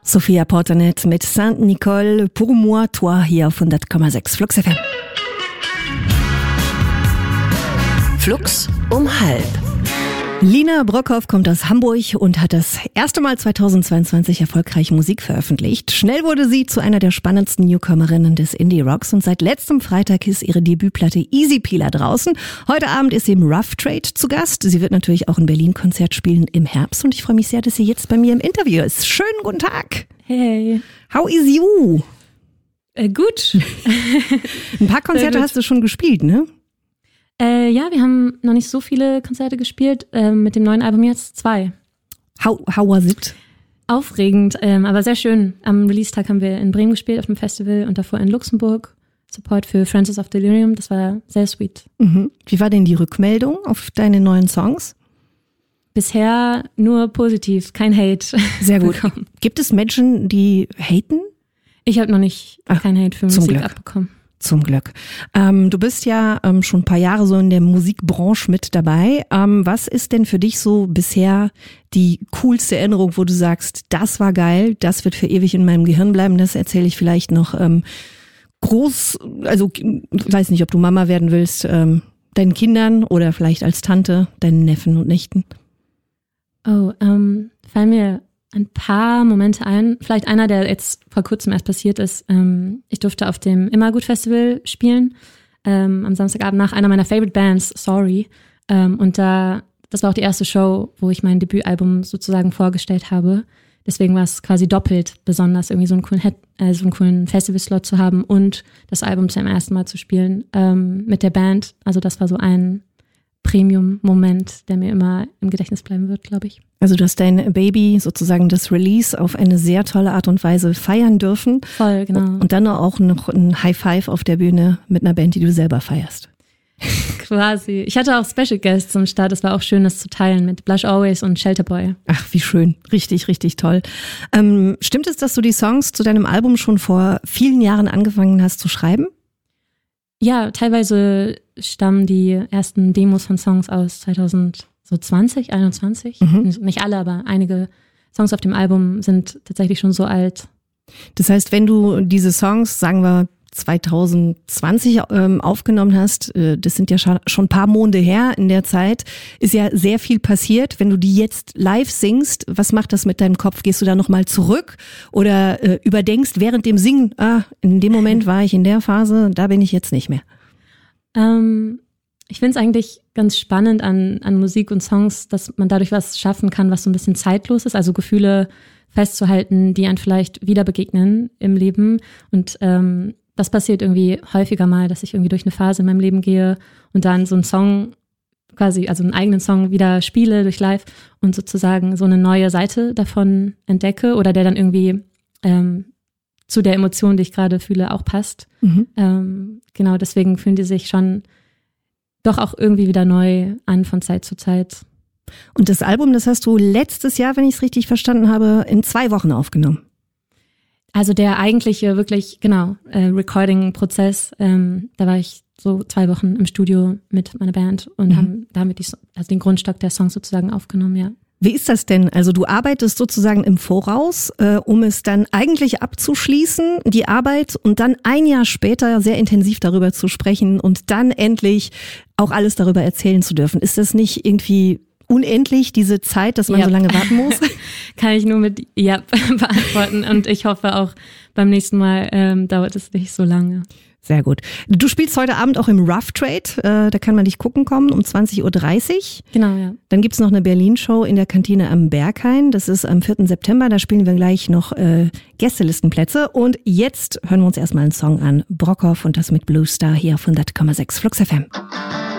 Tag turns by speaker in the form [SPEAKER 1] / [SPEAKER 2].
[SPEAKER 1] Sophia Portanet mit Saint-Nicole, Pour moi, toi, hier auf 100,6 Flux FM.
[SPEAKER 2] Flux um halb.
[SPEAKER 1] Lina Brockhoff kommt aus Hamburg und hat das erste Mal 2022 erfolgreich Musik veröffentlicht. Schnell wurde sie zu einer der spannendsten Newcomerinnen des Indie-Rocks und seit letztem Freitag ist ihre Debütplatte Easy Peeler draußen. Heute Abend ist sie im Rough Trade zu Gast. Sie wird natürlich auch in Berlin Konzert spielen im Herbst und ich freue mich sehr, dass sie jetzt bei mir im Interview ist. Schönen guten Tag.
[SPEAKER 3] Hey.
[SPEAKER 1] How is you?
[SPEAKER 3] Gut.
[SPEAKER 1] Ein paar Konzerte hast du schon gespielt, ne?
[SPEAKER 3] Ja, wir haben noch nicht so viele Konzerte gespielt. Mit dem neuen Album jetzt 2.
[SPEAKER 1] How was it?
[SPEAKER 3] Aufregend, aber sehr schön. Am Release-Tag haben wir in Bremen gespielt auf dem Festival und davor in Luxemburg. Support für Francis of Delirium, das war sehr sweet.
[SPEAKER 1] Mhm. Wie war denn die Rückmeldung auf deine neuen Songs?
[SPEAKER 3] Bisher nur positiv, kein Hate.
[SPEAKER 1] Sehr gut. Gibt es Menschen, die haten?
[SPEAKER 3] Ich habe noch nicht kein Hate für Musik abbekommen.
[SPEAKER 1] Zum Glück. Du bist ja schon ein paar Jahre so in der Musikbranche mit dabei. Was ist denn für dich so bisher die coolste Erinnerung, wo du sagst, das war geil, das wird für ewig in meinem Gehirn bleiben, das erzähle ich vielleicht noch groß, also weiß nicht, ob du Mama werden willst, deinen Kindern oder vielleicht als Tante, deinen Neffen und Nichten?
[SPEAKER 3] Fallen mir ein paar Momente ein. Vielleicht einer, der jetzt vor kurzem erst passiert ist. Ich durfte auf dem Immergut Festival spielen, am Samstagabend nach einer meiner Favorite Bands, Sorry. Und das war auch die erste Show, wo ich mein Debütalbum sozusagen vorgestellt habe. Deswegen war es quasi doppelt besonders, irgendwie so einen coolen Festivalslot zu haben und das Album zum ersten Mal zu spielen mit der Band. Also das war so ein Premium-Moment, der mir immer im Gedächtnis bleiben wird, glaube ich.
[SPEAKER 1] Also du hast dein Baby, sozusagen das Release, auf eine sehr tolle Art und Weise feiern dürfen.
[SPEAKER 3] Voll, genau.
[SPEAKER 1] Und dann auch noch ein High Five auf der Bühne mit einer Band, die du selber feierst.
[SPEAKER 3] Quasi. Ich hatte auch Special Guests zum Start. Es war auch schön, das zu teilen mit Blush Always und Shelterboy.
[SPEAKER 1] Ach, wie schön. Richtig, richtig toll. Stimmt es, dass du die Songs zu deinem Album schon vor vielen Jahren angefangen hast zu schreiben?
[SPEAKER 3] Ja, teilweise stammen die ersten Demos von Songs aus 2020, 21. Nicht alle, aber einige Songs auf dem Album sind tatsächlich schon so alt.
[SPEAKER 1] Das heißt, wenn du diese Songs, sagen wir 2020 aufgenommen hast, das sind ja schon ein paar Monate her in der Zeit, ist ja sehr viel passiert. Wenn du die jetzt live singst, was macht das mit deinem Kopf? Gehst du da nochmal zurück oder überdenkst während dem Singen, in dem Moment war ich in der Phase, da bin ich jetzt nicht mehr?
[SPEAKER 3] Ich finde es eigentlich ganz spannend an Musik und Songs, dass man dadurch was schaffen kann, was so ein bisschen zeitlos ist, also Gefühle festzuhalten, die einem vielleicht wieder begegnen im Leben und das passiert irgendwie häufiger mal, dass ich irgendwie durch eine Phase in meinem Leben gehe und dann so einen Song quasi, also einen eigenen Song wieder spiele durch live und sozusagen so eine neue Seite davon entdecke oder der dann irgendwie zu der Emotion, die ich gerade fühle, auch passt. Genau, deswegen fühlen die sich schon doch auch irgendwie wieder neu an von Zeit zu Zeit.
[SPEAKER 1] Und das Album, das hast du letztes Jahr, wenn ich es richtig verstanden habe, in 2 Wochen aufgenommen.
[SPEAKER 3] Also der eigentliche wirklich, Recording-Prozess, da war ich so 2 Wochen im Studio mit meiner Band und haben damit den Grundstock der Songs sozusagen aufgenommen, ja.
[SPEAKER 1] Wie ist das denn? Also du arbeitest sozusagen im Voraus, um es dann eigentlich abzuschließen, die Arbeit, und dann ein Jahr später sehr intensiv darüber zu sprechen und dann endlich auch alles darüber erzählen zu dürfen. Ist das nicht irgendwie unendlich, diese Zeit, dass man so lange warten muss?
[SPEAKER 3] Kann ich nur mit Ja beantworten und ich hoffe auch beim nächsten Mal dauert es nicht so lange.
[SPEAKER 1] Sehr gut. Du spielst heute Abend auch im Rough Trade, da kann man dich gucken kommen um 20.30 Uhr.
[SPEAKER 3] Genau, ja.
[SPEAKER 1] Dann gibt's noch eine Berlin-Show in der Kantine am Berghain, das ist am 4. September, da spielen wir gleich noch Gästelistenplätze und jetzt hören wir uns erstmal einen Song an, Brockhoff und das mit Blue Star hier auf 100,6 Flux FM.